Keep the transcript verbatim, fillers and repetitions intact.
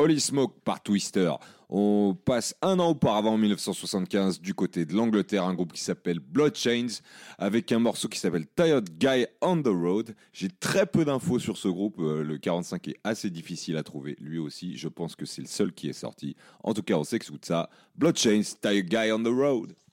Holy Smoke par Twister. On passe un an auparavant, en dix-neuf cent soixante-quinze, du côté de l'Angleterre, un groupe qui s'appelle Blood Chains, avec un morceau qui s'appelle Tired Guy on the Road. J'ai très peu d'infos sur ce groupe, euh, le quarante-cinq est assez difficile à trouver, lui aussi, je pense que c'est le seul qui est sorti. En tout cas, on s'écoute ça. Blood Chains, Tired Guy on the Road.